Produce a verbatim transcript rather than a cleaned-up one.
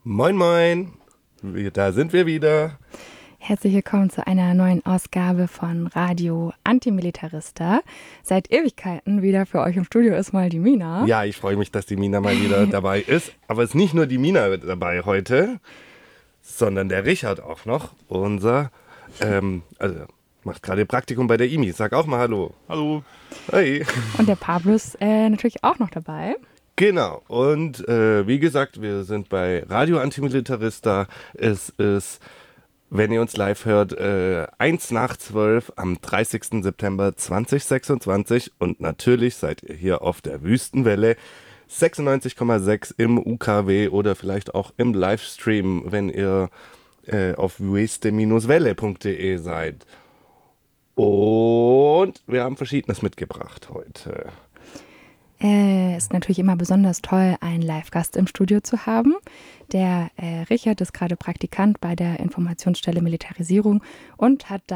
Moin moin, Wir- da sind wir wieder. Herzlich willkommen zu einer neuen Ausgabe von Radio Antimilitarista. Seit Ewigkeiten wieder für euch im Studio ist mal die Mina. Ja, ich freue mich, dass die Mina mal wieder dabei ist. Aber es ist nicht nur die Mina dabei heute, sondern der Richard auch noch. Unser, ähm, also macht gerade Praktikum bei der I M I. Sag auch mal Hallo. Hallo. Hey. Und der Pablo ist äh, natürlich auch noch dabei. Genau, und äh, wie gesagt, wir sind bei Radio Antimilitarista. Es ist, wenn ihr uns live hört, äh, eins nach zwölf am dreißigsten September zweitausendsechsundzwanzig und natürlich seid ihr hier auf der Wüstenwelle sechsundneunzig Komma sechs im U K W oder vielleicht auch im Livestream, wenn ihr äh, auf weste welle punkt de seid. Und wir haben Verschiedenes mitgebracht heute. Äh, ist natürlich immer besonders toll, einen Live-Gast im Studio zu haben. Der äh, Richard ist gerade Praktikant bei der Informationsstelle Militarisierung und hat da